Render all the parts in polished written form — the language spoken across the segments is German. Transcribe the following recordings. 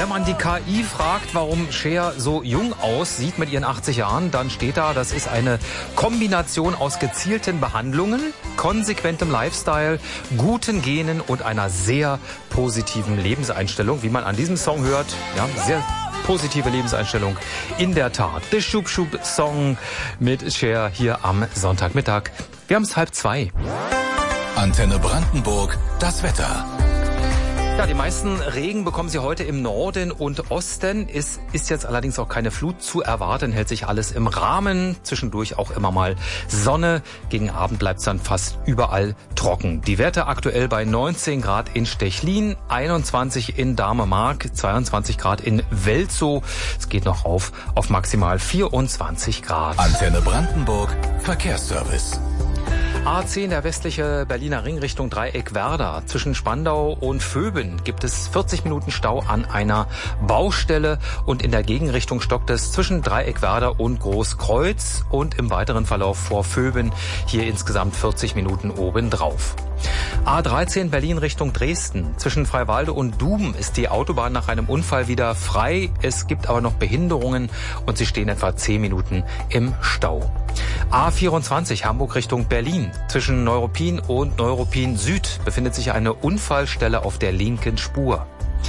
Wenn man die KI fragt, warum Cher so jung aussieht mit ihren 80 Jahren, dann steht da, das ist eine Kombination aus gezielten Behandlungen, konsequentem Lifestyle, guten Genen und einer sehr positiven Lebenseinstellung, wie man an diesem Song hört. Ja, sehr positive Lebenseinstellung. In der Tat. Der Schub-Schub-Song mit Cher hier am Sonntagmittag. Wir haben es 1:30. Antenne Brandenburg, das Wetter. Ja, die meisten Regen bekommen Sie heute im Norden und Osten. Es ist jetzt allerdings auch keine Flut zu erwarten, hält sich alles im Rahmen. Zwischendurch auch immer mal Sonne. Gegen Abend bleibt es dann fast überall trocken. Die Werte aktuell bei 19 Grad in Stechlin, 21 in Damemark, 22 Grad in Welzow. Es geht noch auf maximal 24 Grad. Antenne Brandenburg, Verkehrsservice. A10, der westliche Berliner Ring Richtung Dreieck-Werder. Zwischen Spandau und Vöben gibt es 40 Minuten Stau an einer Baustelle und in der Gegenrichtung stockt es zwischen Dreieck-Werder und Großkreuz und im weiteren Verlauf vor Vöben hier insgesamt 40 Minuten obendrauf. A13 Berlin Richtung Dresden. Zwischen Freiwalde und Duben ist die Autobahn nach einem Unfall wieder frei. Es gibt aber noch Behinderungen und sie stehen etwa 10 Minuten im Stau. A24 Hamburg Richtung Berlin. Zwischen Neuruppin und Neuruppin Süd befindet sich eine Unfallstelle auf der linken Spur.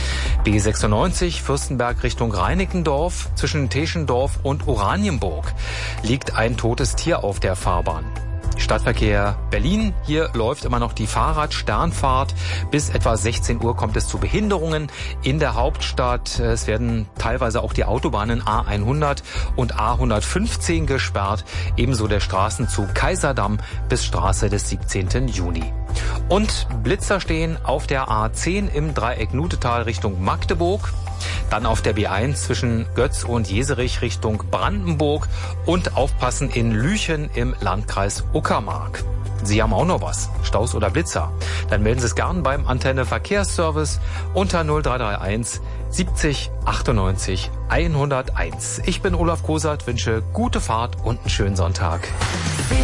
B96 Fürstenberg Richtung Reinickendorf. Zwischen Teschendorf und Oranienburg liegt ein totes Tier auf der Fahrbahn. Stadtverkehr Berlin. Hier läuft immer noch die Fahrradsternfahrt. Bis etwa 16 Uhr kommt es zu Behinderungen in der Hauptstadt. Es werden teilweise auch die Autobahnen A100 und A115 gesperrt. Ebenso der Straßenzug Kaiserdamm bis Straße des 17. Juni. Und Blitzer stehen auf der A10 im Dreieck Nutetal Richtung Magdeburg. Dann auf der B1 zwischen Götz und Jeserich Richtung Brandenburg und aufpassen in Lüchen im Landkreis Uckermark. Sie haben auch noch was, Staus oder Blitzer? Dann melden Sie es gern beim Antenne Verkehrsservice unter 0331 70 98 101. Ich bin Olaf Kosert, wünsche gute Fahrt und einen schönen Sonntag.